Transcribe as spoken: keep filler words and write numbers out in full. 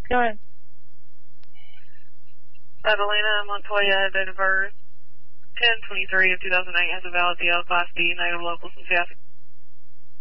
Go ahead. Evelina Montoya, date of birth ten twenty-three of two thousand eight, has a valid D L Class D, native local Cincinnati.